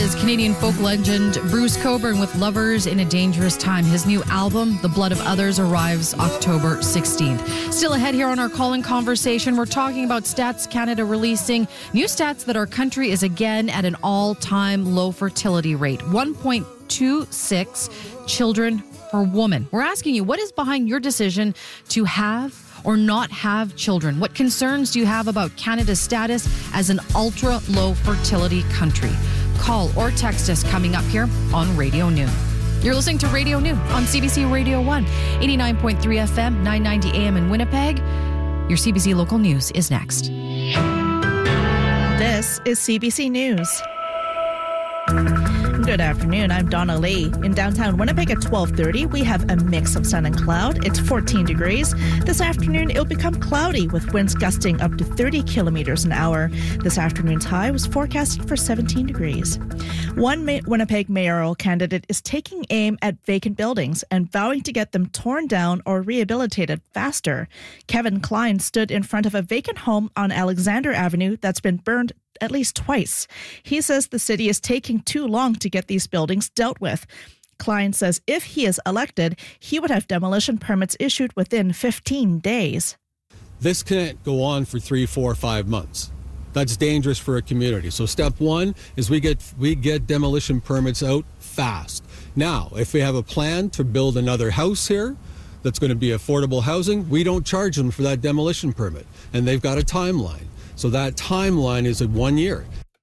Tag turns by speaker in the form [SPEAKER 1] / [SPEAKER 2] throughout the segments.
[SPEAKER 1] is Canadian folk legend Bruce Cockburn with Lovers in a Dangerous Time. His new album, The Blood of Others, arrives October 16th. Still ahead here on our call-in conversation, we're talking about Stats Canada releasing new stats that our country is again at an all-time low fertility rate, 1.26 children per woman. We're asking you, what is behind your decision to have or not have children? What concerns do you have about Canada's status as an ultra-low fertility country? Call or text us coming up here on Radio Noon. You're listening to Radio Noon on CBC Radio 1, 89.3 FM, 990 AM in Winnipeg. Your CBC Local News is next.
[SPEAKER 2] This is CBC News. Good afternoon. I'm Donna Lee. In downtown Winnipeg at 12:30, we have a mix of sun and cloud. It's 14 degrees. This afternoon, it'll become cloudy with winds gusting up to 30 kilometers an hour. This afternoon's high was forecasted for 17 degrees. One Winnipeg mayoral candidate is taking aim at vacant buildings and vowing to get them torn down or rehabilitated faster. Kevin Klein stood in front of a vacant home on Alexander Avenue that's been burned at least twice. He says the city is taking too long to get these buildings dealt with. Klein says if he is elected, he would have demolition permits issued within 15 days.
[SPEAKER 3] This can't go on for 3, 4, 5 months. That's dangerous for a community. So step one is we get demolition permits out fast. Now, if we have a plan to build another house here that's going to be affordable housing, we don't charge them for that demolition permit. And they've got a timeline. So that timeline is at 1 year.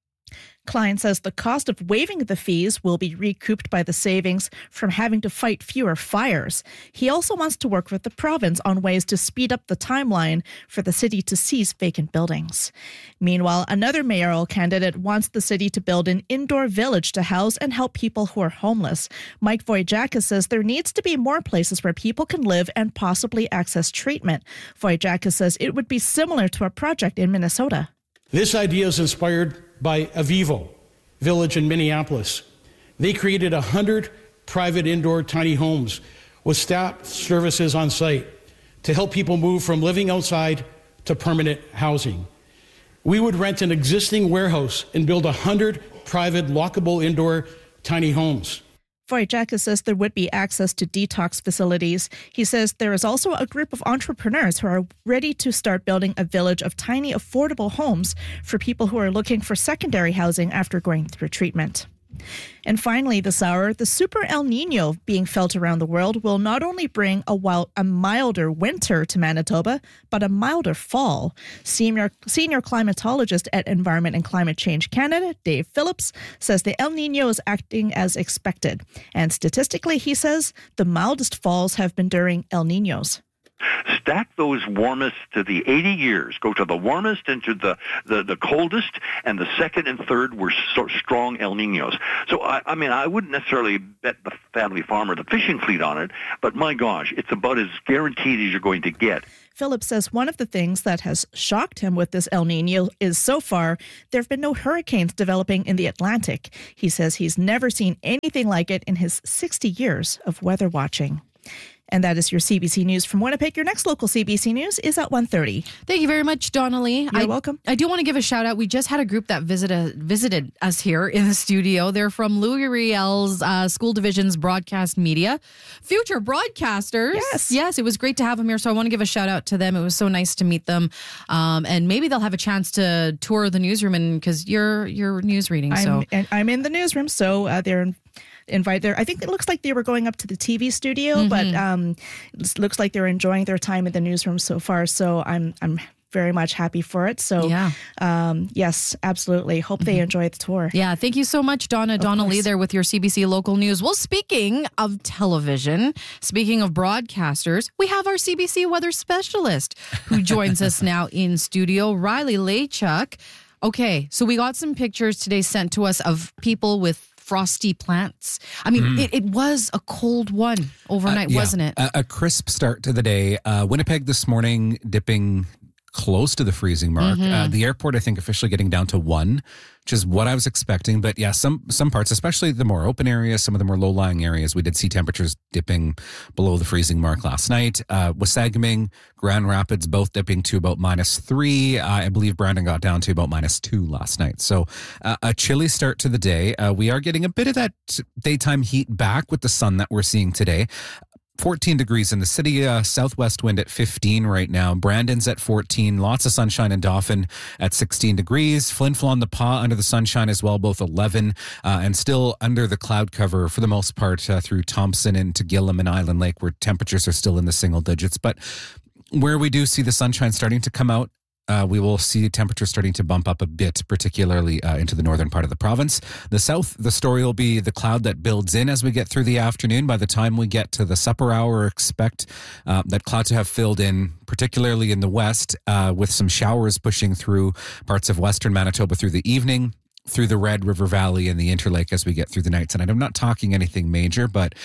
[SPEAKER 2] Klein says the cost of waiving the fees will be recouped by the savings from having to fight fewer fires. He also wants to work with the province on ways to speed up the timeline for the city to seize vacant buildings. Meanwhile, another mayoral candidate wants the city to build an indoor village to house and help people who are homeless. Mike Wojciechowski says there needs to be more places where people can live and possibly access treatment. Wojciechowski says it would be similar to a project in Minnesota.
[SPEAKER 4] This idea is inspired by Avivo Village in Minneapolis. They created 100 private indoor tiny homes with staff services on site to help people move from living outside to permanent housing. We would rent an existing warehouse and build 100 private lockable indoor tiny homes.
[SPEAKER 2] Wojciechowski says there would be access to detox facilities. He says there is also a group of entrepreneurs who are ready to start building a village of tiny, affordable homes for people who are looking for secondary housing after going through treatment. And finally, this hour, the super El Nino being felt around the world will not only bring a milder winter to Manitoba, but a milder fall. Senior climatologist at Environment and Climate Change Canada, Dave Phillips, says the El Nino is acting as expected. And statistically, he says, the mildest falls have been during El Ninos.
[SPEAKER 5] Stack those warmest to the 80 years. Go to the warmest into the coldest, and the second and third were strong El Ninos. So, I wouldn't necessarily bet the family farm or the fishing fleet on it, but my gosh, it's about as guaranteed as you're going to get.
[SPEAKER 2] Phillips says one of the things that has shocked him with this El Nino is so far there have been no hurricanes developing in the Atlantic. He says he's never seen anything like it in his 60 years of weather watching. And that is your CBC News from Winnipeg. Your next local CBC News is at 1:30.
[SPEAKER 1] Thank you very much, Donna Lee.
[SPEAKER 2] You're welcome.
[SPEAKER 1] I do want to give a shout out. We just had a group that visited us here in the studio. They're from Louis Riel's school division's broadcast media. Future broadcasters. Yes, it was great to have them here. So I want to give a shout out to them. It was so nice to meet them. And maybe they'll have a chance to tour the newsroom, and because you're news reading.
[SPEAKER 2] I'm in the newsroom, so they're invite there. I think it looks like they were going up to the TV studio, but it looks like they're enjoying their time in the newsroom so far. So I'm very much happy for it. So yes, absolutely. Hope they enjoy the tour.
[SPEAKER 1] Yeah, thank you so much, Donna. Donna Lee there with your CBC Local News. Well, speaking of television, speaking of broadcasters, we have our CBC weather specialist who joins us now in studio, Riley Lachuk. Okay, so we got some pictures today sent to us of people with frosty plants. I mean, it was a cold one overnight, wasn't it?
[SPEAKER 6] A crisp start to the day. Winnipeg this morning dipping close to the freezing mark. The airport, I think, officially getting down to 1, which is what I was expecting. But yeah, some parts, especially the more open areas, some of the more low-lying areas, we did see temperatures dipping below the freezing mark last night. Wasagaming, Grand Rapids, both dipping to about -3. I believe Brandon got down to about -2 last night. So a chilly start to the day. We are getting a bit of that daytime heat back with the sun that we're seeing today. 14 degrees in the city, southwest wind at 15 right now. Brandon's at 14, lots of sunshine in Dauphin at 16 degrees. Flin Flon, the Pas under the sunshine as well, both 11, and still under the cloud cover for the most part through Thompson into Gillam and Island Lake, where temperatures are still in the single digits. But where we do see the sunshine starting to come out, we will see temperatures starting to bump up a bit, particularly into the northern part of the province. The south, the story will be the cloud that builds in as we get through the afternoon. By the time we get to the supper hour, expect that cloud to have filled in, particularly in the west, with some showers pushing through parts of western Manitoba through the evening, through the Red River Valley and the Interlake as we get through the night tonight. I'm not talking anything major, but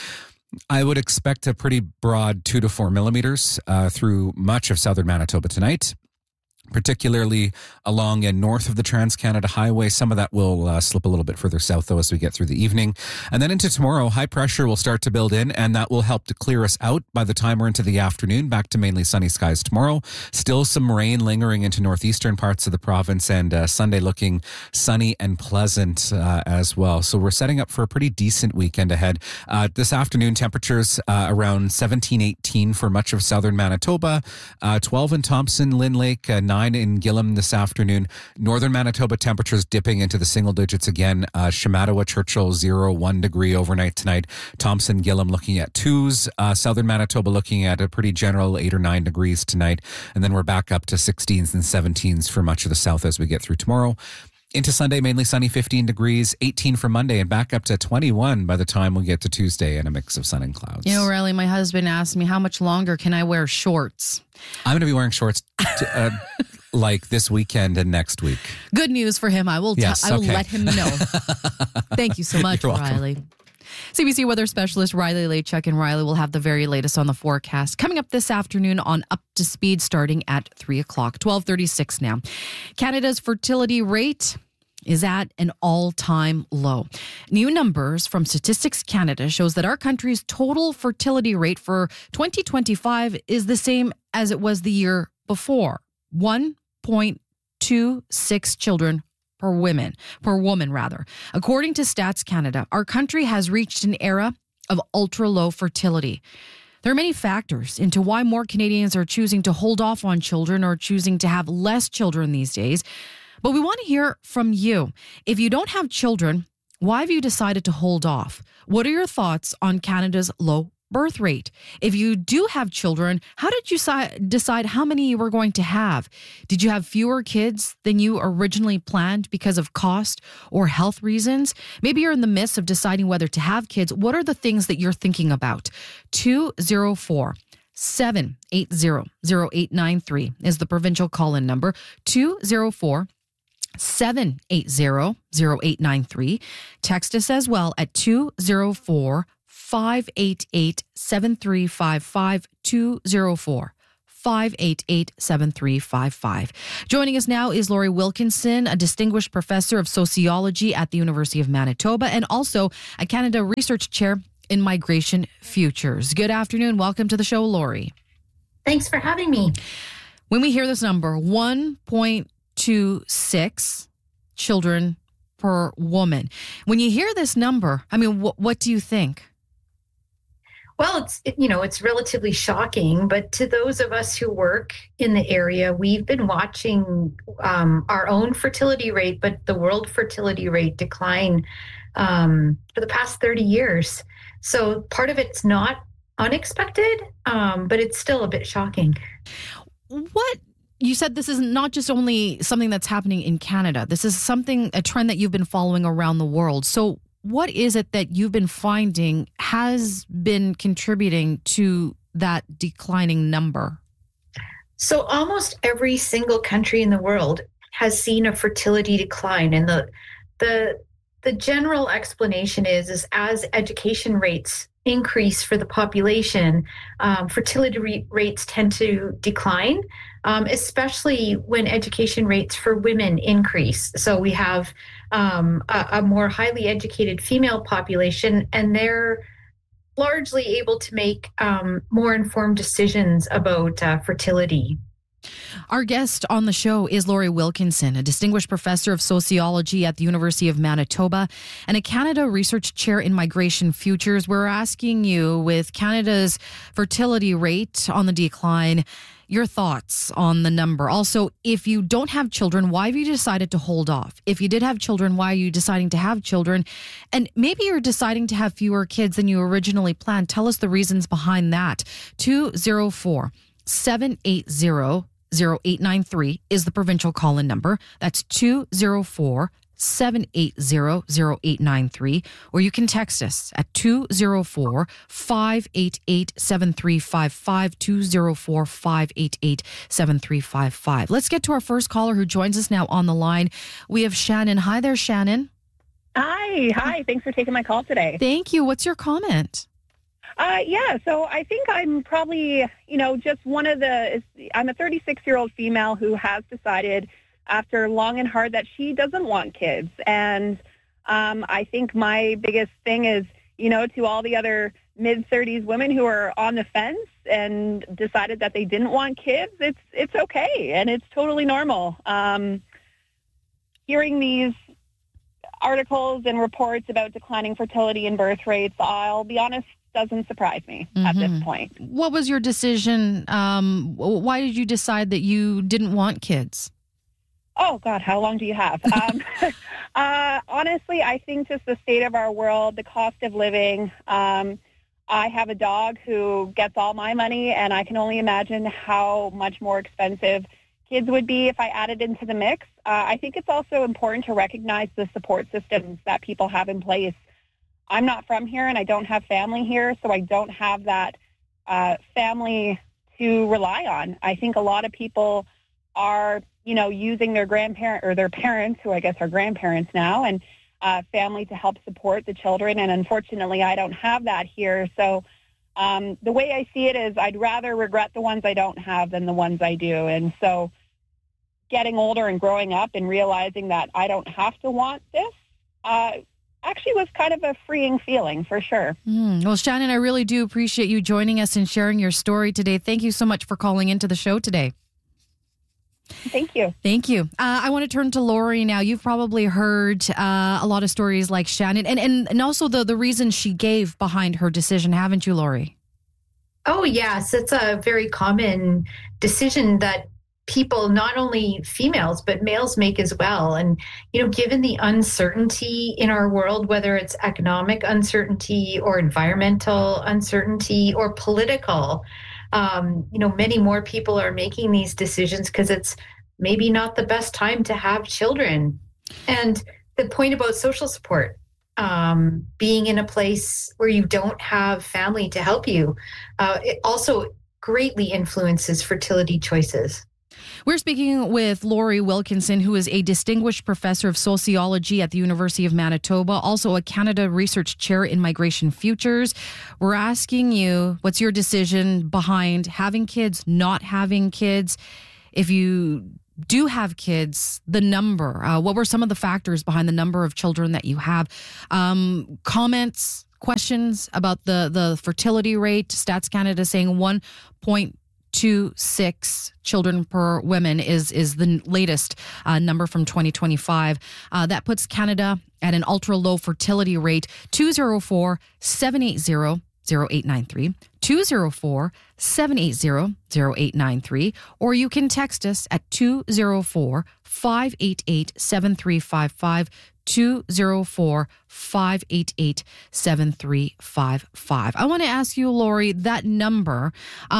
[SPEAKER 6] I would expect a pretty broad 2 to 4 millimeters through much of southern Manitoba tonight, particularly along and north of the Trans-Canada Highway. Some of that will slip a little bit further south, though, as we get through the evening. And then into tomorrow, high pressure will start to build in, and that will help to clear us out by the time we're into the afternoon. Back to mainly sunny skies tomorrow. Still some rain lingering into northeastern parts of the province, and Sunday looking sunny and pleasant as well. So we're setting up for a pretty decent weekend ahead. This afternoon, temperatures around 17, 18 for much of southern Manitoba, 12 in Thompson, Lynn Lake, 9 in Gillam this afternoon. Northern Manitoba temperatures dipping into the single digits again. Shamattawa, Churchill, 0, 1 degree overnight tonight. Thompson, Gillam looking at 2s. Southern Manitoba looking at a pretty general 8 or 9 degrees tonight. And then we're back up to 16s and 17s for much of the south as we get through tomorrow. Into Sunday, mainly sunny, 15 degrees, 18 for Monday, and back up to 21 by the time we get to Tuesday, and a mix of sun and clouds.
[SPEAKER 1] You know, Riley, my husband asked me, how much longer can I wear shorts?
[SPEAKER 6] I'm going to be wearing shorts like this weekend and next week.
[SPEAKER 1] Good news for him. I will let him know. Thank you so much, Riley. CBC weather specialist Riley Lachuk, and Riley will have the very latest on the forecast coming up this afternoon on Up to Speed starting at 3 o'clock, 12:36 now. Canada's fertility rate is at an all-time low. New numbers from Statistics Canada shows that our country's total fertility rate for 2025 is the same as it was the year before, 1.26 children per woman. According to Stats Canada, our country has reached an era of ultra-low fertility. There are many factors into why more Canadians are choosing to hold off on children or choosing to have less children these days. But we want to hear from you. If you don't have children, why have you decided to hold off? What are your thoughts on Canada's low birth rate? If you do have children, how did you decide how many you were going to have? Did you have fewer kids than you originally planned because of cost or health reasons? Maybe you're in the midst of deciding whether to have kids. What are the things that you're thinking about? 204-780-0893 is the provincial call-in number. 204-780-0893. Text us as well at 204-588-7355, 204-588-7355. Joining us now is Laurie Wilkinson, a distinguished professor of sociology at the University of Manitoba and also a Canada Research Chair in Migration Futures. Good afternoon. Welcome to the show, Laurie.
[SPEAKER 7] Thanks for having me.
[SPEAKER 1] When we hear this number, 1.26 children per woman, when you hear this number, I mean, what do you think?
[SPEAKER 7] Well, it's relatively shocking, but to those of us who work in the area, we've been watching our own fertility rate, but the world fertility rate decline for the past 30 years. So part of it's not unexpected, but it's still a bit shocking. You said this is not just only something that's happening in Canada. This is a trend that you've been following around the world. So what is it that you've been finding has been contributing to that declining number? So almost every single country in the world has seen a fertility decline. And the general explanation is as education rates increase for the population, fertility rates tend to decline, especially when education rates for women increase. So we have a more highly educated female population, and they're largely able to make more informed decisions about fertility.
[SPEAKER 1] Our guest on the show is Laurie Wilkinson, a distinguished professor of sociology at the University of Manitoba and a Canada Research Chair in Migration Futures. We're asking you, with Canada's fertility rate on the decline, your thoughts on the number. Also, if you don't have children, why have you decided to hold off? If you did have children, why are you deciding to have children? And maybe you're deciding to have fewer kids than you originally planned. Tell us the reasons behind that. 204-780-0893 is the provincial call-in number. That's 204-780-0893. Or you can text us at 204-588-7355, 204-588-7355. Let's get to our first caller who joins us now on the line. We have Shannon. Hi there, Shannon.
[SPEAKER 8] Hi. Thanks for taking my call today.
[SPEAKER 1] Thank you. What's your comment?
[SPEAKER 8] So I think I'm probably, just I'm a 36-year-old female who has decided after long and hard that she doesn't want kids. And I think my biggest thing is, to all the other mid-30s women who are on the fence and decided that they didn't want kids, it's okay, and it's totally normal. Hearing these articles and reports about declining fertility and birth rates, I'll be honest, doesn't surprise me at this point.
[SPEAKER 1] What was your decision? Why did you decide that you didn't want kids?
[SPEAKER 8] Oh, God, how long do you have? Honestly, I think just the state of our world, the cost of living. I have a dog who gets all my money, and I can only imagine how much more expensive kids would be if I added into the mix. I think it's also important to recognize the support systems that people have in place. I'm not from here, and I don't have family here, so I don't have that family to rely on. I think a lot of people are, using their grandparent or their parents, who I guess are grandparents now, and family to help support the children. And unfortunately, I don't have that here. So the way I see it is I'd rather regret the ones I don't have than the ones I do. And so getting older and growing up and realizing that I don't have to want this actually was kind of a freeing feeling, for sure.
[SPEAKER 1] Well, Shannon, I really do appreciate you joining us and sharing your story today. Thank you so much for calling into the show today.
[SPEAKER 8] Thank you.
[SPEAKER 1] Thank you. I want to turn to Laurie now. You've probably heard a lot of stories like Shannon and also the reason she gave behind her decision, haven't you, Laurie?
[SPEAKER 7] Oh, yes. It's a very common decision that people, not only females, but males make as well. And, given the uncertainty in our world, whether it's economic uncertainty or environmental uncertainty or political, many more people are making these decisions because it's maybe not the best time to have children. And the point about social support, being in a place where you don't have family to help you, it also greatly influences fertility choices.
[SPEAKER 1] We're speaking with Laurie Wilkinson, who is a distinguished professor of sociology at the University of Manitoba, also a Canada Research Chair in Migration Futures. We're asking you, what's your decision behind having kids, not having kids? If you do have kids, the number, what were some of the factors behind the number of children that you have? Comments, questions about the fertility rate. Stats Canada saying 1.26 children per woman is the latest number from 2025. That puts Canada at an ultra low fertility rate. 204-780-0893, 204-780-0893, or you can text us at 204-588-7355, 204-588-7355. I want to ask you, Laurie, that number,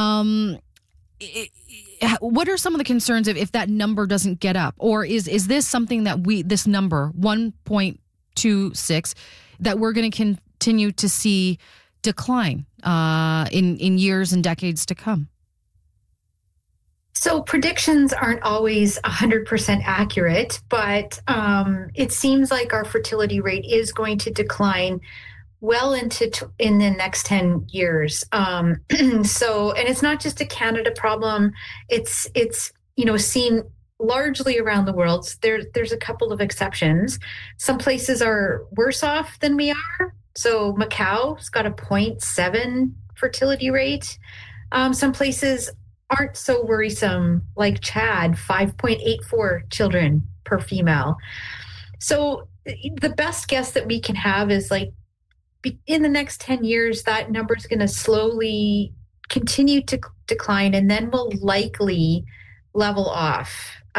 [SPEAKER 1] what are some of the concerns if that number doesn't get up? Or is this something that this number, 1.26, that we're going to continue to see decline in years and decades to come?
[SPEAKER 7] So predictions aren't always 100% accurate, but it seems like our fertility rate is going to decline well into in the next 10 years. So, and it's not just a Canada problem. It's seen largely around the world. There's a couple of exceptions. Some places are worse off than we are. So Macau's got a 0.7 fertility rate. Some places aren't so worrisome, like Chad, 5.84 children per female. So the best guess that we can have is like in the next 10 years, that number is going to slowly continue to decline and then will likely level off.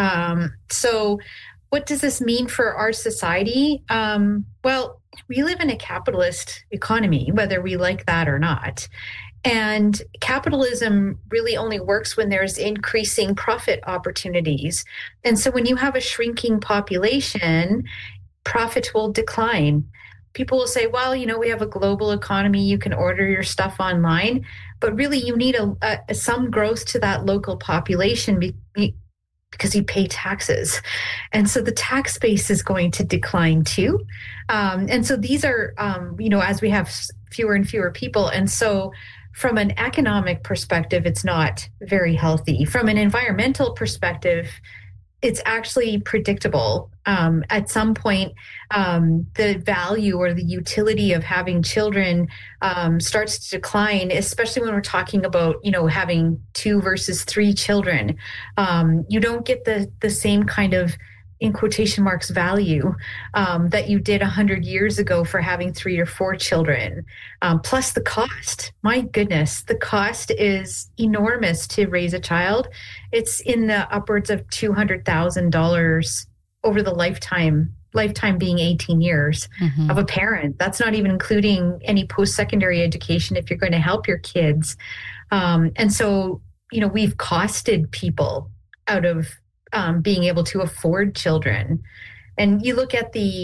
[SPEAKER 7] So what does this mean for our society? Well, we live in a capitalist economy, whether we like that or not. And capitalism really only works when there's increasing profit opportunities. And so when you have a shrinking population, profit will decline. People will say, well, we have a global economy, you can order your stuff online, but really you need some growth to that local population because you pay taxes. And so the tax base is going to decline too. And so these are, as we have fewer and fewer people. And so from an economic perspective, it's not very healthy. From an environmental perspective, it's actually predictable. At some point, the value or the utility of having children starts to decline, especially when we're talking about, having 2 versus 3 children. You don't get the same kind of, in quotation marks, value that you did 100 years ago for having 3 or 4 children. Plus the cost. My goodness, the cost is enormous to raise a child. It's in the upwards of $200,000 over the lifetime being 18 years of a parent. That's not even including any post-secondary education if you're going to help your kids. And so, we've costed people out of being able to afford children. And you look at the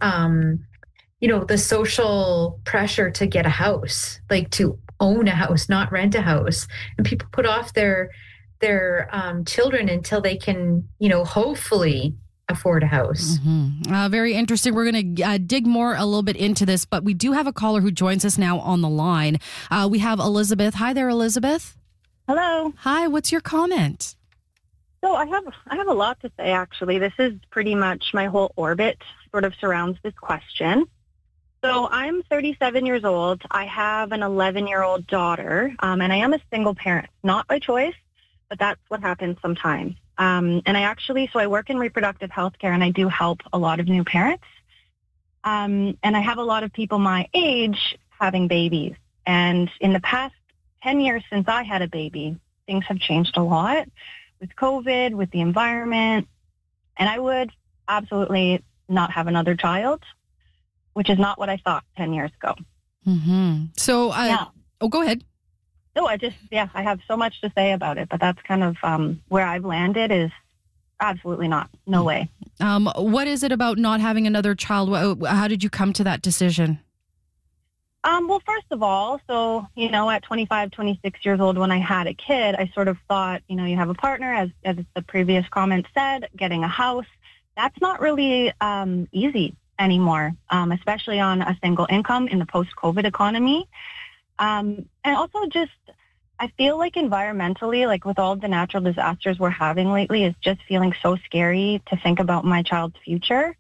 [SPEAKER 7] social pressure to get a house, like to own a house, not rent a house. And people put off their children until they can, hopefully afford a house.
[SPEAKER 1] Very interesting. We're going to dig more a little bit into this, but we do have a caller who joins us now on the line. We have Elizabeth. Hi there, Elizabeth.
[SPEAKER 9] Hello.
[SPEAKER 1] Hi, what's your comment?
[SPEAKER 9] So I have a lot to say, actually. This is pretty much my whole orbit sort of surrounds this question. So I'm 37 years old. I have an 11-year-old daughter, and I am a single parent, not by choice, but that's what happens sometimes. And I work in reproductive health care, and I do help a lot of new parents. And I have a lot of people my age having babies. And in the past 10 years since I had a baby, things have changed a lot with COVID, with the environment. And I would absolutely not have another child, which is not what I thought 10 years ago.
[SPEAKER 1] So, go ahead.
[SPEAKER 9] No, I have so much to say about it, but that's kind of where I've landed is absolutely not. No way.
[SPEAKER 1] What is it about not having another child? How did you come to that decision?
[SPEAKER 9] Well, first of all, so, at 25, 26 years old, when I had a kid, I sort of thought, you have a partner, as the previous comment said, getting a house. That's not really easy anymore, especially on a single income in the post-COVID economy. And also just, I feel like environmentally, like with all the natural disasters we're having lately, it's just feeling so scary to think about my child's future.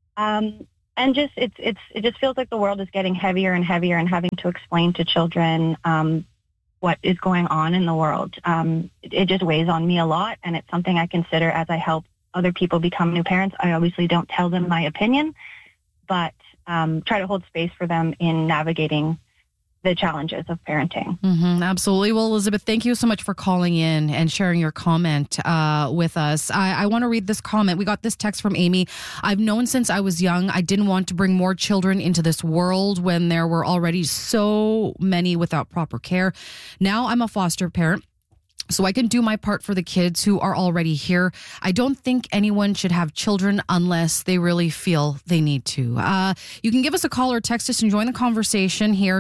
[SPEAKER 9] And just it just feels like the world is getting heavier and heavier, and having to explain to children what is going on in the world. It just weighs on me a lot, and it's something I consider as I help other people become new parents. I obviously don't tell them my opinion, but try to hold space for them in navigating the challenges of parenting.
[SPEAKER 1] Absolutely. Well, Elizabeth, thank you so much for calling in and sharing your comment with us. I want to read this comment. We got this text from Amy. I've known since I was young, I didn't want to bring more children into this world when there were already so many without proper care. Now I'm a foster parent, so I can do my part for the kids who are already here. I don't think anyone should have children unless they really feel they need to. You can give us a call or text us and join the conversation here.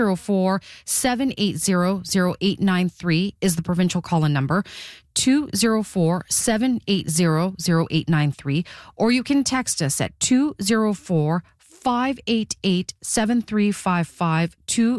[SPEAKER 1] 204-780-0893 is the provincial call-in number. 204-780-0893. Or you can text us at 204 204-588-7355,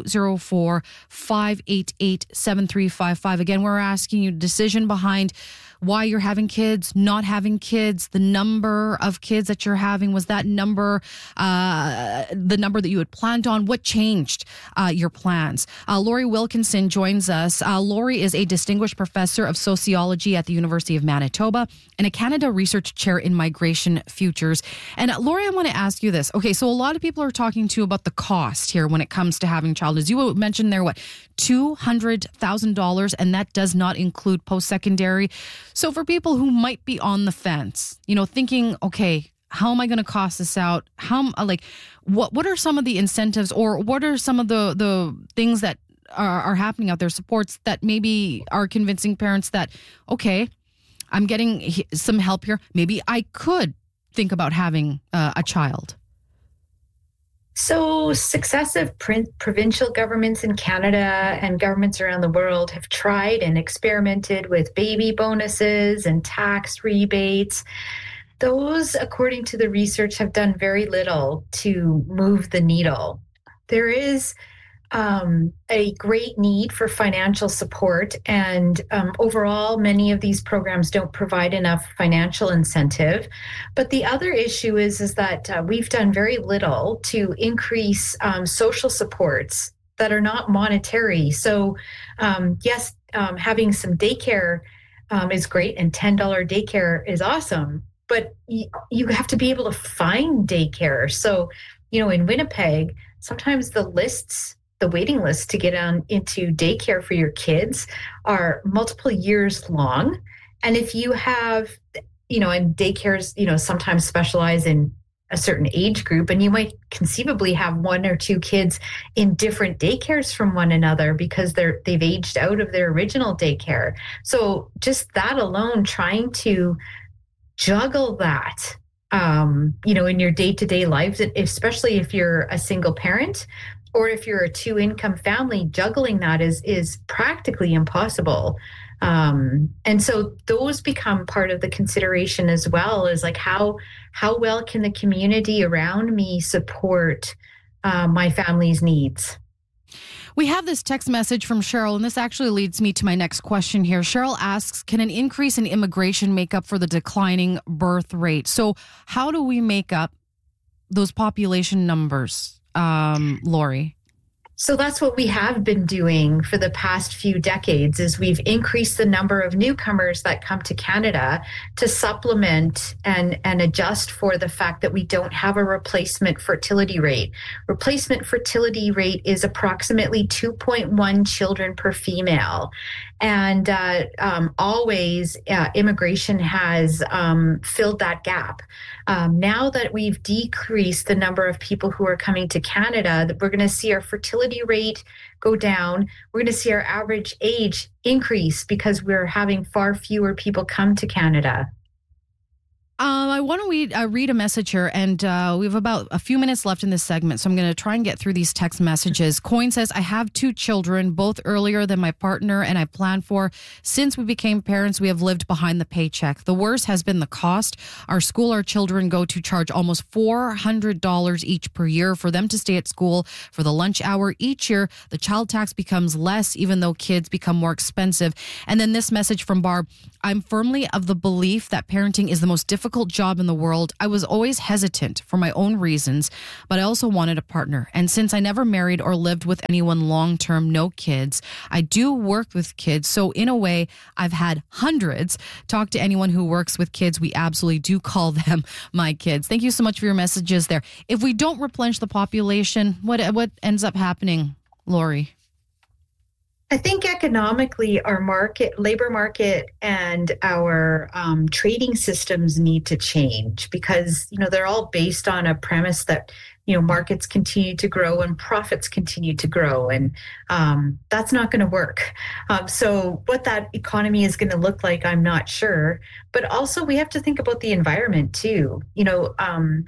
[SPEAKER 1] 204-588-7355. Again, we're asking you a decision behind why you're having kids, not having kids, the number of kids that you're having. Was that number the number that you had planned on? What changed your plans? Lori Wilkinson joins us. Lori is a distinguished professor of sociology at the University of Manitoba and a Canada Research Chair in Migration Futures. And Lori, I want to ask you this. Okay, so a lot of people are talking to you about the cost here when it comes to having a child. As you mentioned there, $200,000, and that does not include post-secondary. So for people who might be on the fence, thinking, okay, how am I going to cost this out? What are some of the incentives, or what are some of the things that are happening out there, supports that maybe are convincing parents that, okay, I'm getting some help here. Maybe I could think about having a child.
[SPEAKER 7] So successive provincial governments in Canada and governments around the world have tried and experimented with baby bonuses and tax rebates. Those, according to the research, have done very little to move the needle. There is a great need for financial support, and overall, many of these programs don't provide enough financial incentive. But the other issue is that we've done very little to increase social supports that are not monetary. So, yes, having some daycare is great, and $10 daycare is awesome. But you have to be able to find daycare. So, in Winnipeg, sometimes the waiting lists to get on into daycare for your kids are multiple years long. And if you have, and daycares, sometimes specialize in a certain age group, and you might conceivably have one or two kids in different daycares from one another because they've aged out of their original daycare. So just that alone, trying to juggle that, in your day-to-day lives, especially if you're a single parent, or if you're a two-income family, juggling that is practically impossible. And so those become part of the consideration as well, is like how well can the community around me support my family's needs?
[SPEAKER 1] We have this text message from Cheryl, and this actually leads me to my next question here. Cheryl asks, can an increase in immigration make up for the declining birth rate? So how do we make up those population numbers? Lori?
[SPEAKER 7] So that's what we have been doing for the past few decades, is we've increased the number of newcomers that come to Canada to supplement and adjust for the fact that we don't have a replacement fertility rate. Replacement fertility rate is approximately 2.1 children per female. And always immigration has filled that gap. Now that we've decreased the number of people who are coming to Canada, we're going to see our fertility rate go down. We're going to see our average age increase because we're having far fewer people come to Canada.
[SPEAKER 1] I want to read a message here, and we have about a few minutes left in this segment, so I'm going to try and get through these text messages. Coin says, I have 2 children, both earlier than my partner, and I planned for. Since we became parents, we have lived behind the paycheck. The worst has been the cost. Our school our children go to charge almost $400 each per year for them to stay at school for the lunch hour. Each year, the child tax becomes less, even though kids become more expensive. And then this message from Barb, I'm firmly of the belief that parenting is the most difficult job in the world. I was always hesitant for my own reasons, but I also wanted a partner. And since I never married or lived with anyone long-term, no kids, I do work with kids. So in a way, I've had hundreds. Talk to anyone who works with kids. We absolutely do call them my kids. Thank you so much for your messages there. If we don't replenish the population, what ends up happening, Lori?
[SPEAKER 7] I think economically, our labor market and our trading systems need to change because, they're all based on a premise that, markets continue to grow and profits continue to grow. And that's not going to work. So what that economy is going to look like, I'm not sure. But also we have to think about the environment too. I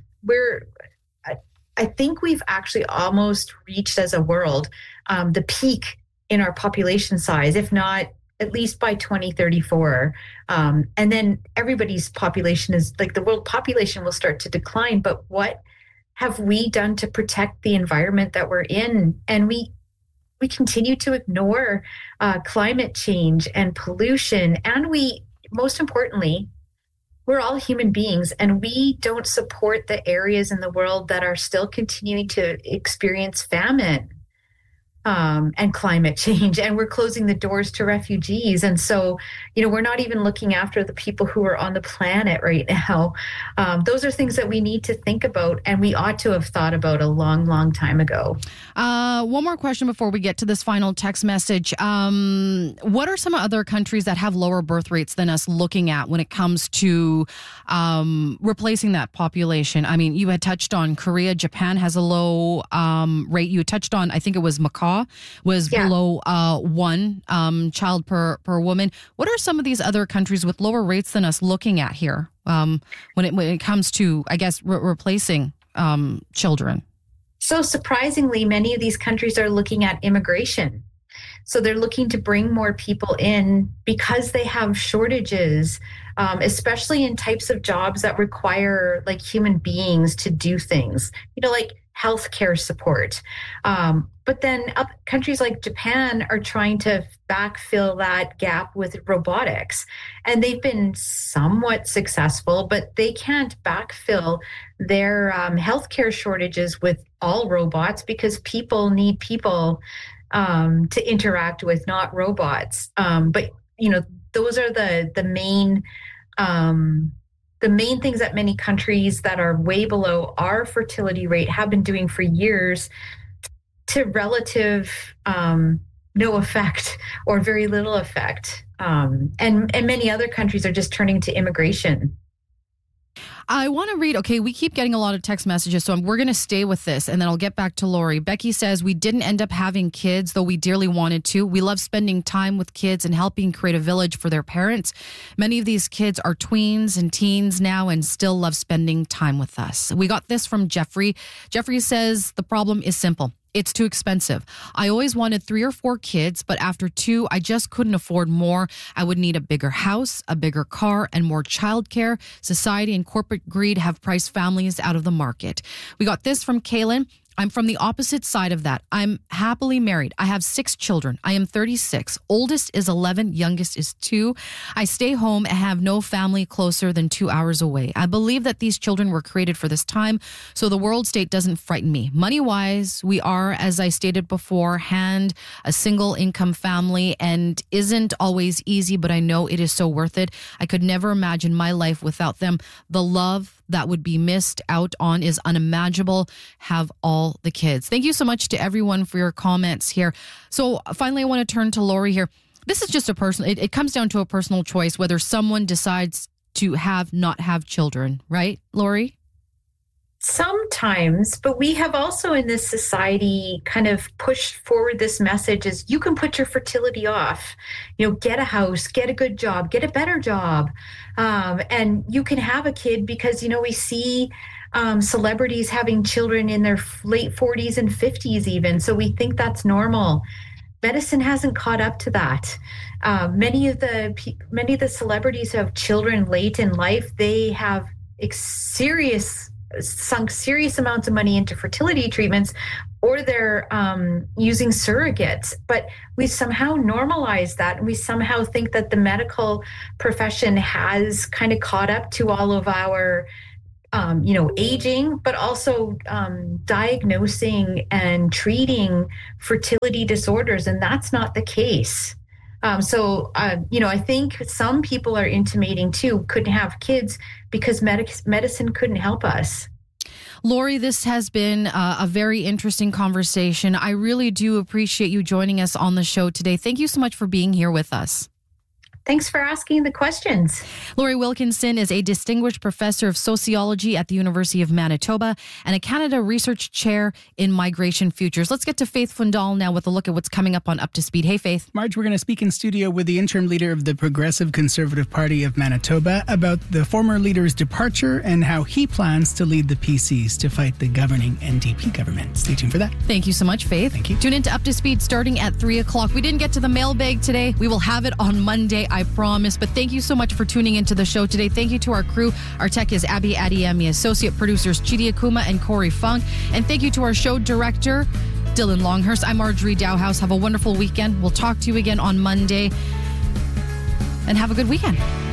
[SPEAKER 7] think we've actually almost reached as a world the peak in our population size, if not at least by 2034. And then everybody's population is like the world population will start to decline. But what have we done to protect the environment that we're in? And we continue to ignore climate change and pollution. And most importantly, we're all human beings, and we don't support the areas in the world that are still continuing to experience famine and climate change, and we're closing the doors to refugees. And so, we're not even looking after the people who are on the planet right now. Those are things that we need to think about, and we ought to have thought about a long, long time ago.
[SPEAKER 1] One more question before we get to this final text message. What are some other countries that have lower birth rates than us looking at when it comes to replacing that population? I mean, you had touched on Korea. Japan has a low rate. You touched on, I think it was Macau, was below 1 child per woman. What are some of these other countries with lower rates than us looking at here when it comes to, I guess, replacing children?
[SPEAKER 7] So surprisingly, many of these countries are looking at immigration. So they're looking to bring more people in because they have shortages, especially in types of jobs that require like human beings to do things, like healthcare support. But then countries like Japan are trying to backfill that gap with robotics. And they've been somewhat successful, but they can't backfill their healthcare shortages with all robots because people need people to interact with, not robots. But, those are the main things that many countries that are way below our fertility rate have been doing for years to relative no effect or very little effect. And many other countries are just turning to immigration.
[SPEAKER 1] I want to read, we keep getting a lot of text messages, so we're going to stay with this, and then I'll get back to Lori. Becky says, we didn't end up having kids, though we dearly wanted to. We love spending time with kids and helping create a village for their parents. Many of these kids are tweens and teens now and still love spending time with us. We got this from Jeffrey. Jeffrey says, the problem is simple. It's too expensive. I always wanted 3 or 4 kids, but after 2, I just couldn't afford more. I would need a bigger house, a bigger car, and more childcare. Society and corporate greed have priced families out of the market. We got this from Kaylin. I'm from the opposite side of that. I'm happily married. I have 6 children. I am 36. Oldest is 11. Youngest is 2. I stay home and have no family closer than 2 hours away. I believe that these children were created for this time, so the world state doesn't frighten me. Money-wise, we are, as I stated beforehand, a single income family, and isn't always easy, but I know it is so worth it. I could never imagine my life without them. The love that would be missed out on is unimaginable. Have all the kids. Thank you so much to everyone for your comments here. So finally, I want to turn to Lori here. This is just a personal, it comes down to a personal choice, whether someone decides to not have children, right, Lori?
[SPEAKER 7] Sometimes, but we have also in this society kind of pushed forward this message is you can put your fertility off, get a house, get a good job, get a better job. And you can have a kid because, we see celebrities having children in their late 40s and 50s even. So we think that's normal. Medicine hasn't caught up to that. Many of the celebrities who have children late in life, they have sunk serious amounts of money into fertility treatments, or they're using surrogates. But we somehow normalize that, and we somehow think that the medical profession has kind of caught up to all of our aging, but also diagnosing and treating fertility disorders, and that's not the case. So I think some people are intimating too, couldn't have kids because medicine couldn't help us.
[SPEAKER 1] Lori, this has been a very interesting conversation. I really do appreciate you joining us on the show today. Thank you so much for being here with us.
[SPEAKER 7] Thanks for asking the questions.
[SPEAKER 1] Lori Wilkinson is a distinguished professor of sociology at the University of Manitoba and a Canada Research Chair in Migration Futures. Let's get to Faith Fundal now with a look at what's coming up on Up to Speed. Hey, Faith.
[SPEAKER 10] Marge, we're going to speak in studio with the interim leader of the Progressive Conservative Party of Manitoba about the former leader's departure and how he plans to lead the PCs to fight the governing NDP government. Stay tuned for that.
[SPEAKER 1] Thank you so much, Faith.
[SPEAKER 10] Thank you.
[SPEAKER 1] Tune in to Up to Speed starting at 3 o'clock. We didn't get to the mailbag today. We will have it on Monday. I promise. But thank you so much for tuning into the show today. Thank you to our crew. Our tech is Abby Adiemi, associate producers Chidi Akuma and Corey Funk. And thank you to our show director, Dylan Longhurst. I'm Marjorie Dowhouse. Have a wonderful weekend. We'll talk to you again on Monday. And have a good weekend.